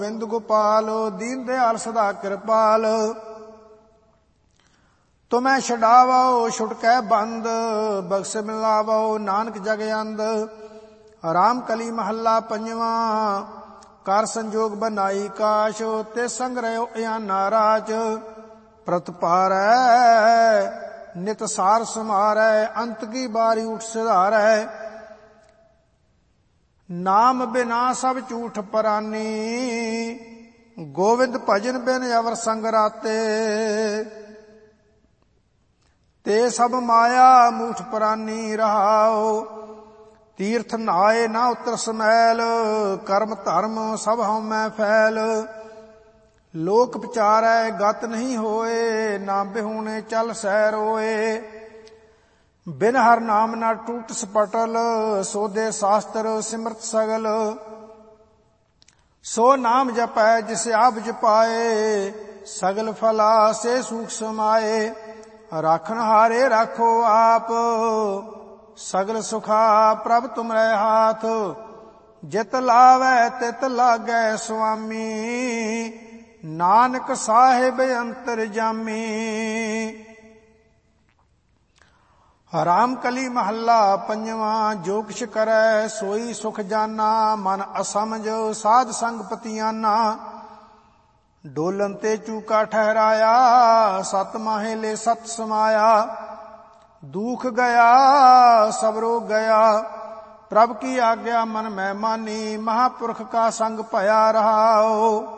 ਗੋਬਿੰਦ ਗੋਪਾਲ ਦੀਨ ਦਿਆਲ ਸਦਾ ਕਿਰਪਾਲ। ਤੁਮੈ ਛਡਾਵੋ ਛੁਟਕੈ ਬੰਦ, ਬਖਸ਼ ਮਿਲਾਵੋ ਨਾਨਕ ਜਗ ਅੰਦ। ਰਾਮ ਕਲੀ ਮਹੱਲਾ ਪੰਜਵਾਂ। ਕਰ ਸੰਜੋਗ ਬਨਾਈ ਕਾਸ਼, ਤੇ ਸੰਗ ਰਹਿਓ ਇਆਨਾ ਰਾਜ। ਪ੍ਰਤਪਾਰੈ ਨਿਤ ਸਾਰ ਸਮਾਰੈ, ਅੰਤ ਕੀ ਬਾਰੀ ਉਠ ਸਿਧਾਰੈ। ਨਾਮ ਬਿਨਾ ਸਭ ਝੂਠ ਪਰਾਨੀ, ਗੋਵਿੰਦ ਭਜਨ ਬਿਨ ਅਵਰ ਸੰਗ ਰਾਤੇ। ਤੇ ਸਭ ਮਾਇਆ ਮੂਠ ਪਰਾਨੀ ਰਹਾਓ, ਤੀਰਥ ਨਹਾਏ ਨਾ ਉਤਰ ਸਮੈਲ। ਕਰਮ ਧਰਮ ਸਭ ਹਉਮੈ ਫੈਲ, ਲੋਕ ਵਿਚਾਰੈ ਗਤ ਨਹੀਂ ਹੋਏ। ਨਾ ਬਿਹੂਣੇ ਚੱਲ ਸਹਿ ਰੋਏ, ਬਿਨ ਹਰ ਨਾਮ ਨਾ ਟੂਟ ਸਪਟਲ। ਸੋਧੇ ਸ਼ਾਸਤਰ ਸਿਮਰਤ ਸਗਲ, ਸੋ ਨਾਮ ਜਪੈ ਜਿਸ ਆਪ ਜਪਾਏ। ਸਗਲ ਫਲਾ ਸੇ ਸੂਖ ਸਮਾਏ, ਰਾਖਨ ਹਾਰੇ ਰਾਖੋ ਆਪ। ਸਗਲ ਸੁਖਾ ਪ੍ਰਭ ਤੁਮਰੇ ਹਾਥ, ਜਿਤ ਲਾਵੈ ਤਿਤ ਲਾਗੈ ਸੁਆਮੀ। ਨਾਨਕ ਸਾਹਿਬ ਅੰਤਰ ਜਾਮੀ। ਰਾਮ ਕਲੀ ਮਹੱਲਾ ਪੰਜਵਾਂ। ਜੋ ਕਿਛ ਕਰੈ ਸੋਈ ਸੁਖ ਜਾਨਾ, ਮਨ ਅਸਮਝ ਸਾਧ ਸੰਗ ਪਤੀਆਨਾ। ਡੋਲਨ ਤੇ ਚੂਕਾ ਠਹਿਰਾਇਆ, ਸਤ ਮਾਹੇ ਸਤ ਸਮਾਇਆ। ਦੁਖ ਗਿਆ ਸਬਰੋ ਗਿਆ, ਪ੍ਰਭ ਕੀ ਆਗਿਆ ਮਨ ਮੈਂ ਮਾਨੀ। ਮਹਾਪੁਰਖ ਕਾ ਸੰਗ ਭਇਆ ਰਹਾਓ,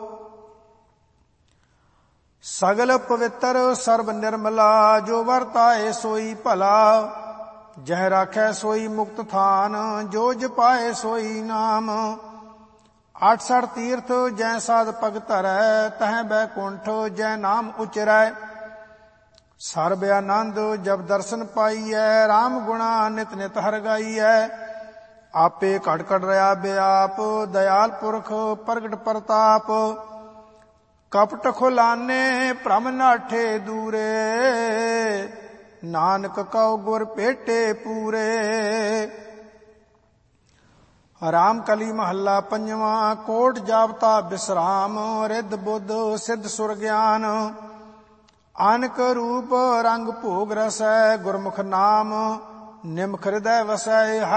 ਸਗਲ ਪਵਿੱਤਰ ਸਰਬ ਨਿਰਮਲਾ। ਜੋ ਵਰਤਾਏ ਸੋਈ ਭਲਾ, ਜਹ ਰਾਖੈ ਸੋਈ ਮੁਕਤ ਥਾਨ। ਜੋ ਜਪਾਏ ਸੋਈ ਨਾਮ, 68 ਤੀਰਥ ਜੈ ਸਾਧ ਪਗ ਧਰੈ। ਤਹ ਬੈਕੁੰਠ ਜੈ ਨਾਮ ਉਚਰੈ। ਸਰਬ ਆਨੰਦ ਜਬ ਦਰਸ਼ਨ ਪਾਈਐ, ਰਾਮ ਗੁਣਾ ਨਿਤ ਨਿਤ ਹਰਿ ਗਾਈਐ। ਆਪੇ ਘਟ ਘਟ ਰਿਆ ਬਿਆਪ, ਦਇਆਲ ਪੁਰਖ ਪ੍ਰਗਟ ਪ੍ਰਤਾਪ। ਕਪਟ ਖੁਲਾਨੇ ਭ੍ਰਮ ਨਾਠੇ ਦੂਰੇ, ਨਾਨਕ ਕਉ ਗੁਰ ਭੇਟੇ ਪੂਰੇ। ਰਾਮ ਕਲੀ ਮਹੱਲਾ ਪੰਜਵਾਂ। ਕੋਟ ਜਾਪਤਾ ਬਿਸਰਾਮ, ਰਿੱਧ ਬੁੱਧ ਸਿੱਧ ਸੁਰ ਗਿਆਨ। ਅਨਕ ਰੂਪ ਰੰਗ ਭੋਗ ਰਸੈ, ਗੁਰਮੁਖ ਨਾਮ ਨਿਮਖ ਹਿਰਦੈ ਵਸੈ।